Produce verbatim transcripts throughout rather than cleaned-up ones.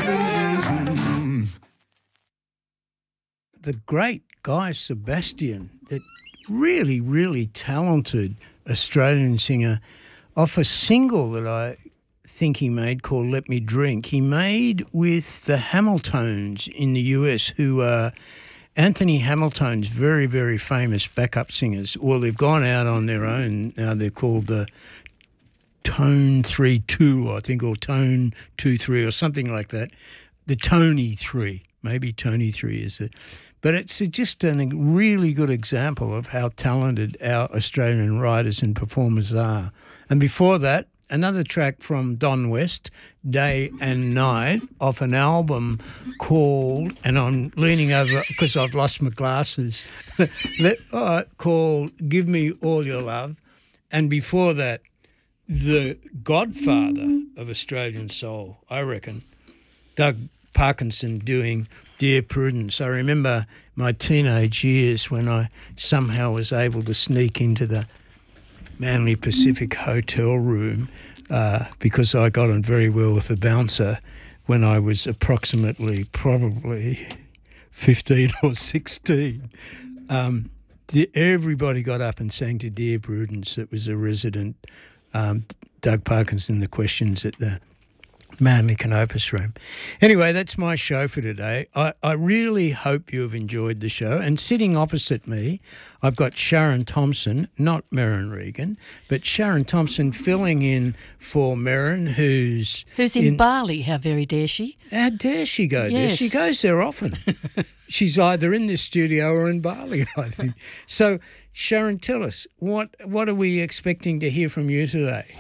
The great Guy Sebastian, that really, really talented Australian singer, off a single that I think he made called Let Me Drink, he made with the Hamiltones in the U S, who are Anthony Hamilton's very, very famous backup singers. Well, they've gone out on their own now. They're called the Tone three two, I think, or Tone two three or something like that. The Tony three, maybe Tony three is it. But it's just a really good example of how talented our Australian writers and performers are. And before that, another track from Don West, Day and Night, off an album called, and I'm leaning over because I've lost my glasses, Let, uh, called Give Me All Your Love. And before that, the godfather of Australian soul, I reckon, Doug Parkinson, doing Dear Prudence. I remember my teenage years when I somehow was able to sneak into the Manly Pacific hotel room uh, because I got on very well with the bouncer when I was approximately probably fifteen or sixteen. Um, the, everybody got up and sang to Dear Prudence. It was a resident, um, Doug Parkinson, the questions at the Manly Canopus room. Anyway, that's my show for today. I, I really hope you have enjoyed the show. And sitting opposite me, I've got Sharon Thompson, not Merrin Regan, but Sharon Thompson filling in for Merrin, who's... Who's in, in Bali, how very dare she? How dare she go yes. there? She goes there often. She's either in this studio or in Bali, I think. So, Sharon, tell us, what what are we expecting to hear from you today?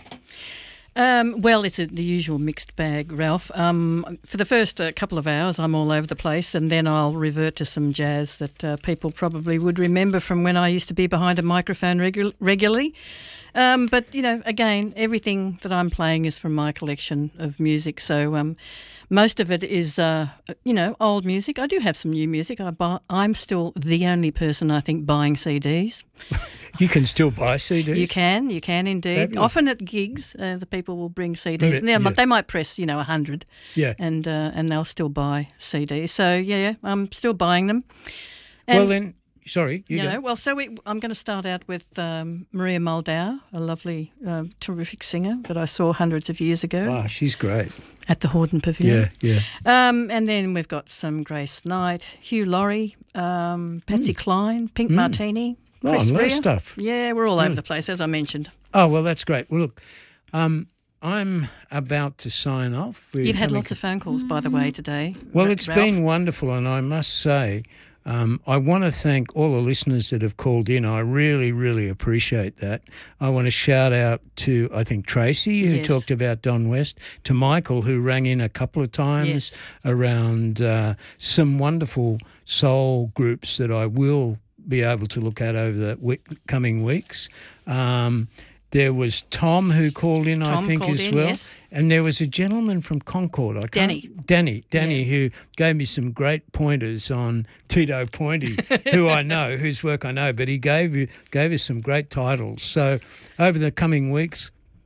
Um, well, it's a, the usual mixed bag, Ralph. Um, for the first uh, couple of hours, I'm all over the place, and then I'll revert to some jazz that uh, people probably would remember from when I used to be behind a microphone regu- regularly. Um, but, you know, again, everything that I'm playing is from my collection of music, so um, most of it is, uh, you know, old music. I do have some new music. I buy, I'm still the only person, I think, buying C Ds. You can still buy C Ds? You can, you can indeed. Fabulous. Often at gigs, uh, the people will bring C Ds. Yeah, and yeah. They might press, you know, a hundred, yeah, and uh, and they'll still buy C Ds. So yeah, I'm still buying them. And, well then, sorry, you, you go. know, well, so we, I'm going to start out with um, Maria Moldau, a lovely, um, terrific singer that I saw hundreds of years ago. Wow, she's great. At the Hordern Pavilion. Yeah, yeah. Um, and then we've got some Grace Knight, Hugh Laurie, um, Patsy Mm. Cline, Pink Mm. Martini. Oh, Chris a lot of Rea. stuff. Yeah, we're all over Mm. the place, as I mentioned. Oh, well, that's great. Well, look, um, I'm about to sign off. We're You've had coming- lots of phone calls, by the way, today. Well, Ra- it's Ralph. been wonderful, and I must say, um, I want to thank all the listeners that have called in. I really, really appreciate that. I want to shout out to, I think, Tracy, who Yes. talked about Don West, to Michael, who rang in a couple of times Yes. around uh, some wonderful soul groups that I will be able to look at over the week, coming weeks. Um, there was Tom who called in, Tom I think, called as in, well. yes. And there was a gentleman from Concord. I can't, Danny. Danny. Danny, Yeah. who gave me some great pointers on Tito Pointy, who I know, whose work I know, but he gave you gave us some great titles. So over the coming weeks,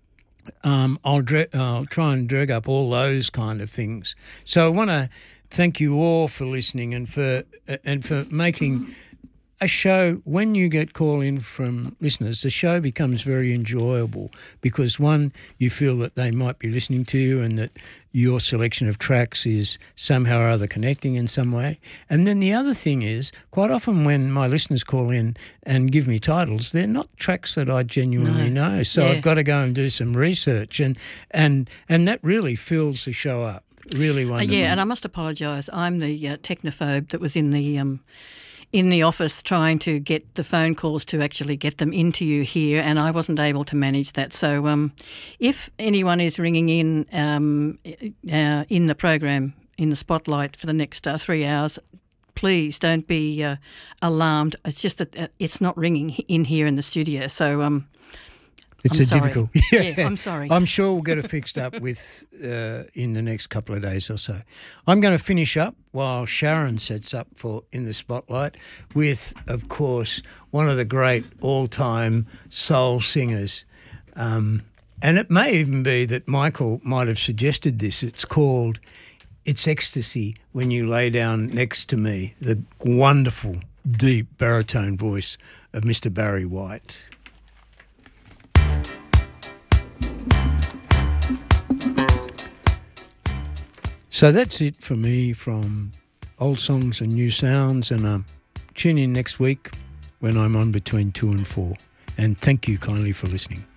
um, I'll, dre- I'll try and drag up all those kind of things. So I want to thank you all for listening and for uh, and for making a show. When you get call in from listeners, the show becomes very enjoyable because, one, you feel that they might be listening to you and that your selection of tracks is somehow or other connecting in some way. And then the other thing is, quite often when my listeners call in and give me titles, they're not tracks that I genuinely No. know. So Yeah. I've got to go and do some research, and and and that really fills the show up. Really Uh, wonderful. yeah, and I must apologise. I'm the uh, technophobe that was in the um, in the office trying to get the phone calls to actually get them into you here, and I wasn't able to manage that. So um, if anyone is ringing in um, uh, in the program, in the spotlight for the next uh, three hours, please don't be uh, alarmed. It's just that uh, it's not ringing in here in the studio. So um, It's I'm a sorry. difficult. Yeah, I'm sorry. I'm sure we'll get it fixed up with uh, in the next couple of days or so. I'm going to finish up while Sharon sets up for In the Spotlight with, of course, one of the great all-time soul singers. Um, and it may even be that Michael might have suggested this. It's called it's ecstasy when you lay down next to me, the wonderful, deep baritone voice of Mister Barry White. So that's it for me from Old Songs and New Sounds, and um, tune in next week when I'm on between two and four. And thank you kindly for listening.